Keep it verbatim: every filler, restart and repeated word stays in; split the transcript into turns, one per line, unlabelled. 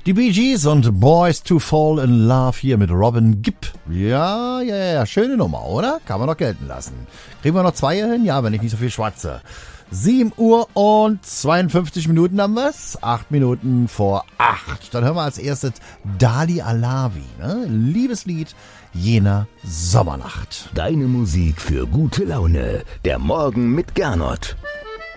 Die Bee Gees und Boys to Fall in Love hier mit Robin Gibb. Ja, ja, ja, schöne Nummer, oder? Kann man doch gelten lassen. Kriegen wir noch zwei hier hin? Ja, wenn ich nicht so viel schwatze. sieben Uhr und zweiundfünfzig Minuten haben wir's. Acht Minuten vor acht. Dann hören wir als erstes Dali Alavi, ne? Liebeslied jener Sommernacht.
Deine Musik für gute Laune. Der Morgen mit Gernot.